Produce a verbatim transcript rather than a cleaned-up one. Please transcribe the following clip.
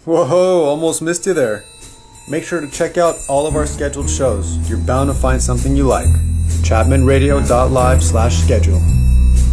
Whoa, almost missed you there. Make sure to check out all of our scheduled shows. You're bound to find something you like. chapman radio dot live slash schedule